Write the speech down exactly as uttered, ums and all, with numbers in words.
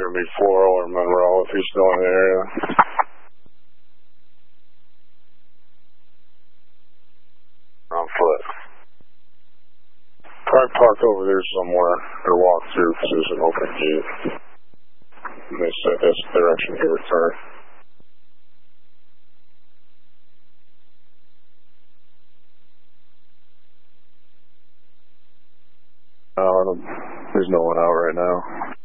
going to be Floral or Monroe if he's still in the area. On foot. Probably park over there somewhere or walk through because there's an open gate. And they said that's the direction he returned. Uh, there's no one out right now.